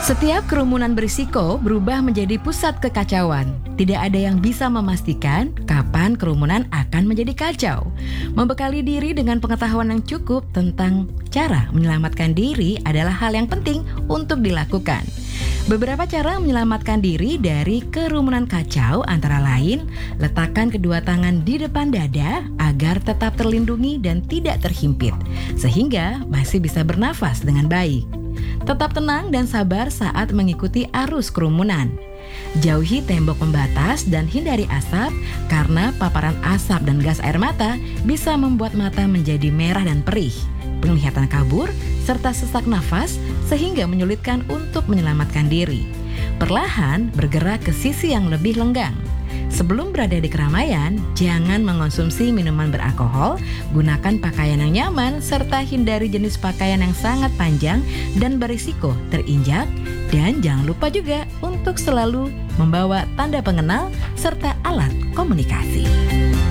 Setiap kerumunan berisiko berubah menjadi pusat kekacauan. Tidak ada yang bisa memastikan kapan kerumunan akan menjadi kacau. Membekali diri dengan pengetahuan yang cukup tentang cara menyelamatkan diri adalah hal yang penting untuk dilakukan. Beberapa cara menyelamatkan diri dari kerumunan kacau antara lain, letakkan kedua tangan di depan dada agar tetap terlindungi dan tidak terhimpit, sehingga masih bisa bernafas dengan baik. Tetap tenang dan sabar saat mengikuti arus kerumunan. Jauhi tembok pembatas dan hindari asap karena paparan asap dan gas air mata bisa membuat mata menjadi merah dan perih, penglihatan kabur, serta sesak nafas sehingga menyulitkan untuk menyelamatkan diri. Perlahan bergerak ke sisi yang lebih lenggang. Sebelum berada di keramaian, jangan mengonsumsi minuman beralkohol, gunakan pakaian yang nyaman, serta hindari jenis pakaian yang sangat panjang dan berisiko terinjak. Dan jangan lupa juga untuk selalu membawa tanda pengenal serta alat komunikasi.